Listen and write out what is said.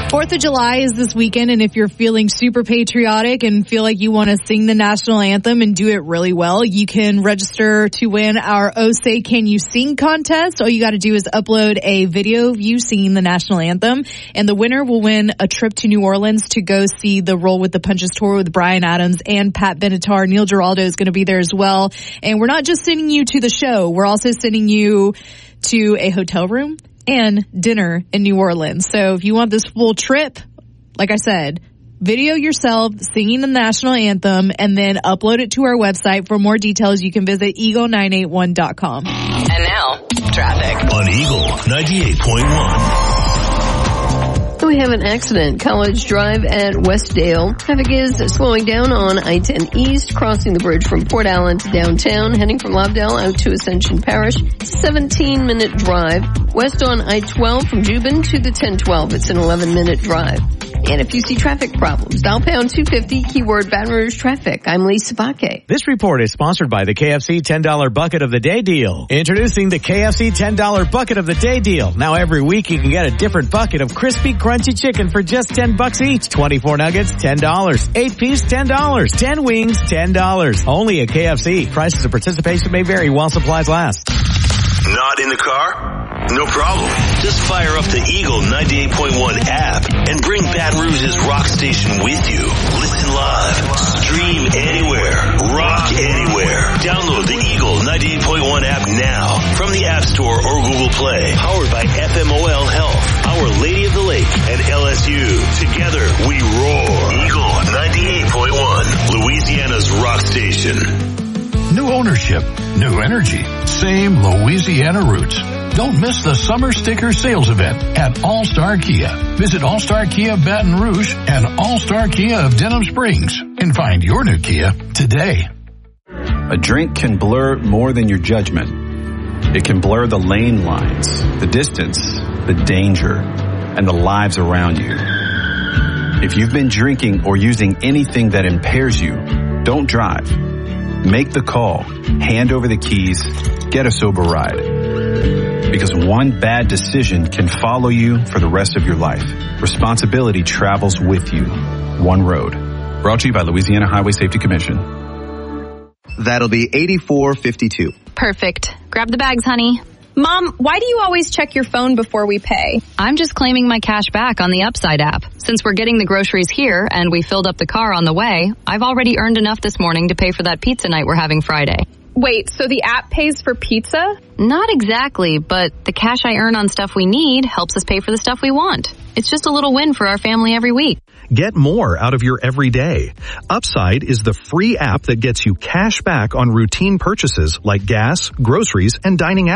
4th of July is this weekend, and if you're feeling super patriotic and feel like you want to sing the national anthem and do it really well, you can register to win our Oh Say Can You Sing contest. All you got to do is upload a video of you singing the national anthem, and the winner will win a trip to New Orleans to go see the Roll with the Punches tour with Bryan Adams and Pat Benatar. Neil Giraldo is going to be there as well. And we're not just sending you to the show, we're also sending you to a hotel room and dinner in New Orleans. So if you want this full trip, like I said, video yourself singing the national anthem and then upload it to our website. For more details, you can visit eagle981.com. And now, traffic on Eagle 98.1. We have an accident, College Drive at Westdale. Traffic is slowing down on I-10 East, crossing the bridge from Port Allen to downtown, heading from Lobdell out to Ascension Parish. 17-minute drive. West on I-12 from Juban to the 1012. It's an 11-minute drive. And if you see traffic problems, dial pound 250, keyword Baton Rouge traffic. I'm Lisa Baque. This report is sponsored by the KFC $10 Bucket of the Day deal. Introducing the KFC $10 Bucket of the Day deal. Now every week you can get a different bucket of crispy, crunchy chicken for just $10 each. 24 nuggets, $10. 8-piece, $10. 10 wings, $10. Only at KFC. Prices of participation may vary while supplies last. Not in the car? No problem. Just fire up the Eagle 98.1 app and bring Baton Rouge's rock station with you. Listen live. Stream anywhere. Rock anywhere. Download the Eagle 98.1 app now from the App Store or Google Play. Powered by FMOL Health, Our Lady of the Lake, and LSU. Together we roar. Eagle 98.1, Louisiana's rock station. New ownership, new energy, same Louisiana roots. Don't miss the summer sticker sales event at All-Star Kia. Visit All-Star Kia Baton Rouge and All-Star Kia of Denham Springs and find your new Kia today. A drink can blur more than your judgment. It can blur the lane lines, the distance, the danger, and the lives around you. If you've been drinking or using anything that impairs you, don't drive. Make the call, hand over the keys, get a sober ride. Because one bad decision can follow you for the rest of your life. Responsibility travels with you. One road. Brought to you by Louisiana Highway Safety Commission. That'll be $84.52. Perfect. Grab the bags, honey. Mom, why do you always check your phone before we pay? I'm just claiming my cash back on the Upside app. Since we're getting the groceries here and we filled up the car on the way, I've already earned enough this morning to pay for that pizza night we're having Friday. Wait, so the app pays for pizza? Not exactly, but the cash I earn on stuff we need helps us pay for the stuff we want. It's just a little win for our family every week. Get more out of your everyday. Upside is the free app that gets you cash back on routine purchases like gas, groceries, and dining out.